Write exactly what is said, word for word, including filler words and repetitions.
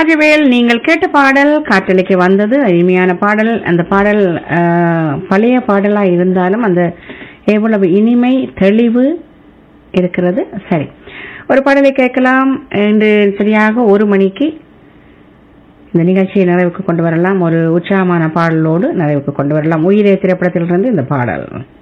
ராஜவேல், நீங்கள் கேட்ட பாடல் காற்றலைக்கு வந்தது. இனிமையான பாடல். அந்த பாடல் அஹ், பழைய பாடலா இருந்தாலும் அந்த எவ்வளவு இனிமை தெளிவு இருக்கிறது. சரி, ஒரு பாடலை கேட்கலாம். இன்று சரியாக ஒரு மணிக்கு இந்த நிகழ்ச்சியை நிறைவுக்கு கொண்டு வரலாம். ஒரு உற்சாகமான பாடலோடு நிறைவுக்கு கொண்டு வரலாம். உயிரே திரைப்படத்திலிருந்து இந்த பாடல்.